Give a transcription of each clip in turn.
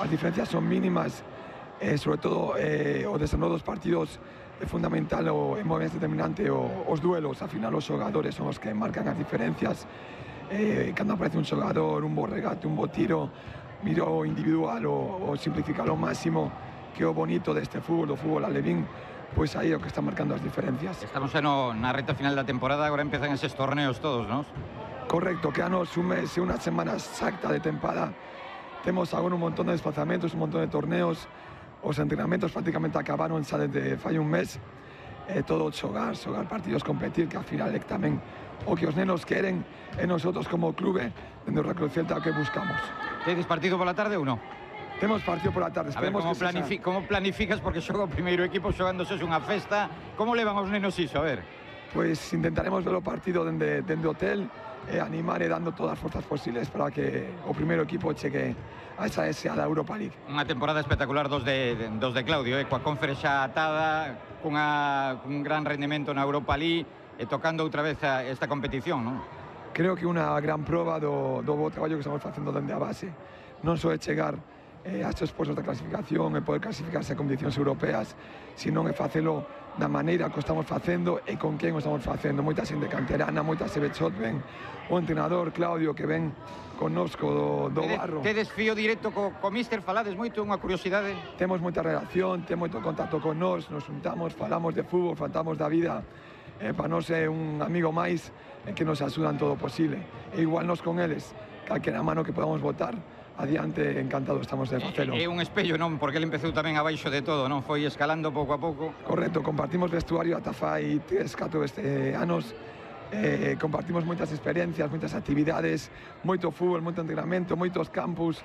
as diferencias son mínimas, sobre todo o desenrodo dos partidos é fundamental o é moi determinante os duelos. Al final os xogadores son os que marcan as diferencias. Cando aparece un xogador, un bo regate, un bo tiro, miro o individual o simplificar ao máximo, que é o bonito deste fútbol, do fútbol alevín, pois aí é o que está marcando as diferencias. Estamos na reta final da temporada, agora empezan eses torneos todos, non? Correcto, quedanos un mes e unha semana exacta de tempada. Temos agora un montón de desplazamentos, un montón de torneos. Os entrenamentos prácticamente acabaron xa desde fai un mes. Todo xogar partidos, competir, que ao final é tamén o que os nenos queren, e nosotros como clube, dende o Recreo Celta, que buscamos. Tedes partido pola tarde ou non? Temos partido pola tarde. A ver, como planificas, porque xoga o primeiro equipo xogándose unha festa, como levan os nenos iso, a ver? Pois intentaremos ver o partido dende o hotel, e animar e dando todas as forzas posibles para que o primeiro equipo chegue a esa desea da Europa League. Unha temporada espectacular dos de Claudio, coa Conference xa atada, cun gran rendemento na Europa League e tocando outra vez esta competición, non? Creo que unha gran proba do bo traballo que estamos facendo dende a base. Non só é chegar a estes postos de clasificación e poder clasificarse a competicións europeas, sino é facelo da maneira que o estamos facendo e con quen o estamos facendo. Moita xente canterana, moita Sebechot ven, o entrenador Claudio que ven connosco do barro. Tedes fío directo co míster, falades moito, unha curiosidade? Temos moita relación, temos moito contacto con nos juntamos, falamos de fútbol, falamos da vida. Para nós é un amigo máis que nos axudan todo o posible. E igual nos con eles, calquera mano que podamos botar adiante, encantado estamos de facelo. É un espello, non? Porque ele empezou tamén abaixo de todo, non? Foi escalando pouco a pouco. Correcto, compartimos vestuario ata fai 3-4 anos. Compartimos moitas experiencias, moitas actividades, moito fútbol, moito entrenamento, moitos campus.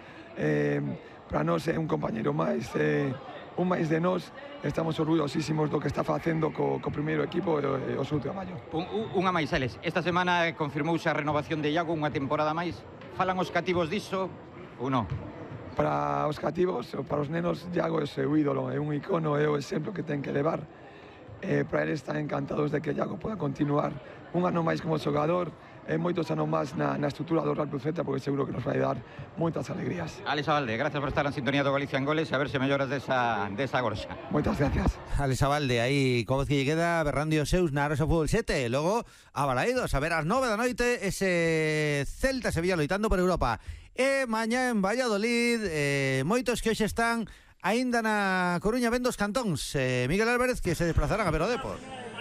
Para nós é un compañeiro máis, un máis de nós. Estamos orgullosísimos do que está facendo co primeiro equipo e o seu traballo. Unha máis, eles. Esta semana confirmouse a renovación de Iago, unha temporada máis. Falan os cativos diso ou non? Para os cativos, para os nenos, Iago é o seu ídolo, é un icono, é o exemplo que ten que levar. Para eles están encantados de que Iago poda continuar un ano máis como xogador e moitos anos máis na estrutura do Real Club Celta, porque seguro que nos vai dar moitas alegrías. Alex Abalde, gracias por estar en sintonía do Galicia en Goles e a ver se melloras desa gorxa. Moitas gracias. Alex Abalde, aí como que lle queda berrando os seus na Rosa Fútbol 7, logo a Balaídos, a ver ás 9 da noite ese Celta-Sevilla loitando por Europa. E mañá en Valladolid, moitos que hoxe están aínda na Coruña vendo os cantóns. Miguel Álvarez, que se desplazarán a ver o Depor.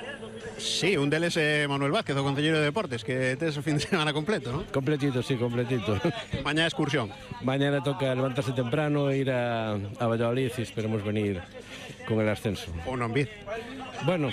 Sí, un deles é Manuel Vázquez, o concelleiro de Deportes, que tes o fin de semana completo, non? Completito, sí, completito. Mañá excursión. Mañana toca levantarse temprano e ir a Valladolid e esperemos venir con el ascenso. Ou non vir. Bueno,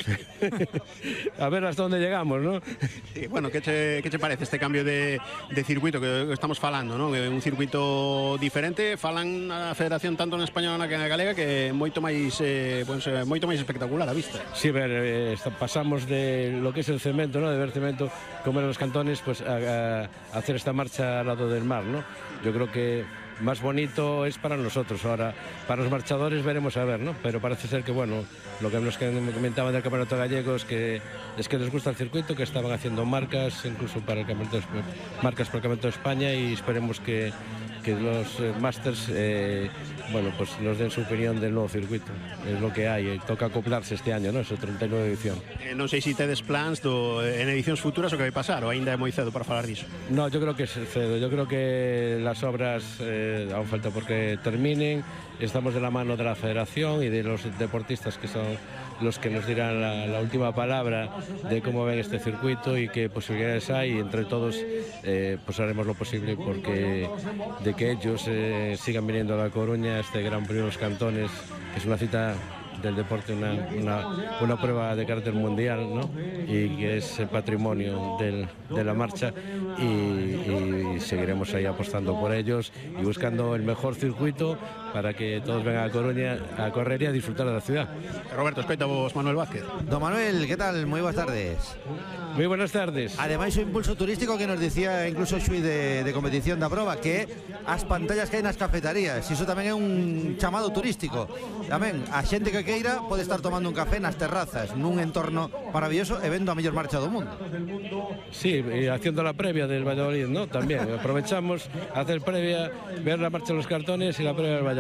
a ver hasta onde llegamos, ¿no? Sí, bueno, que che parece este cambio de circuito que estamos falando, ¿no? Un circuito diferente, falan a Federación tanto en España como na galega que moito máis espectacular a vista. Sí, ver, pasamos de lo que es el cemento, ¿no? De ver cemento como en los cantones, pues a hacer esta marcha al lado del mar, ¿no? Yo creo que más bonito es para nosotros. Ahora, para los marchadores veremos a ver, ¿no? Pero parece ser que, bueno, lo que nos comentaban del Campeonato Gallego es que les gusta el circuito, que estaban haciendo marcas, incluso para el marcas para el Campeonato de España, y esperemos que los Masters bueno, pues nos den su opinión del nuevo circuito. Es lo que hay, toca acoplarse este año, ¿no? Es o 39 edición. Non sei se tedes plans en edicións futuras o que vai pasar, ou ainda é moi cedo para falar disso? No, yo creo que es cedo. Yo creo que las obras aún falta porque terminen. Estamos de la mano de la Federación y de los deportistas, que son los que nos dirán la última palabra de cómo ven este circuito y qué posibilidades hay, y entre todos pues haremos lo posible de que ellos sigan viniendo a La Coruña, este Gran Premio de los Cantones, que es una cita del deporte, una prueba de carácter mundial, ¿no? Y que es patrimonio de la marcha, y seguiremos ahí apostando por ellos y buscando el mejor circuito para que todos vengan a Coruña a correr y a disfrutar de la ciudad. Roberto, escoita vos Manuel Vázquez. Don Manuel, ¿qué tal? Muy buenas tardes. Muy buenas tardes. Ademais, o impulso turístico que nos dicía incluso Xui de competición da proba, que as pantallas que hai nas cafeterías, iso tamén é un chamado turístico. Tamén, a xente que queira pode estar tomando un café nas terrazas, nun entorno maravilloso e vendo a mellor marcha do mundo. Sí, haciendo la previa del Valladolid, ¿no? También aprovechamos a hacer previa, ver la marcha de los cartones y la previa del Valladolid.